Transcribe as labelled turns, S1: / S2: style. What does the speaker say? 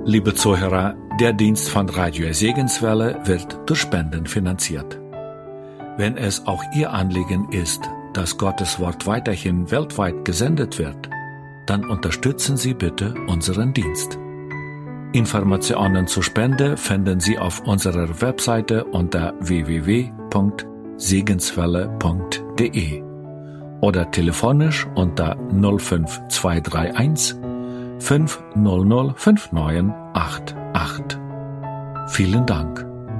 S1: Liebe Zuhörer, der Dienst von Radio Segenswelle wird durch Spenden finanziert. Wenn es auch Ihr Anliegen ist, dass Gottes Wort weiterhin weltweit gesendet wird, dann unterstützen Sie bitte unseren Dienst. Informationen zur Spende finden Sie auf unserer Webseite unter www.segenswelle.de oder telefonisch unter 05231 500 5988. Vielen Dank.